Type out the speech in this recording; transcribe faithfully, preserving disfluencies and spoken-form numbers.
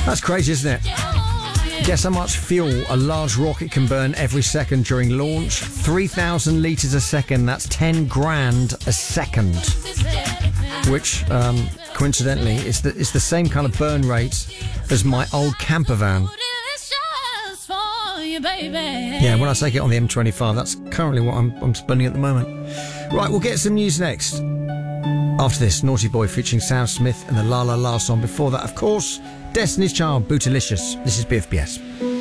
That's crazy, isn't it? Guess how much fuel a large rocket can burn every second during launch? three thousand litres a second. That's ten grand a second. Which, um, coincidentally, is the, is the same kind of burn rate as my old camper van. Yeah, when I take it on the M twenty-five, that's currently what I'm, I'm spending at the moment. Right, we'll get some news next. After this, Naughty Boy featuring Sam Smith and the La La La song. Before that, of course, Destiny's Child, Bootylicious. This is B F B S.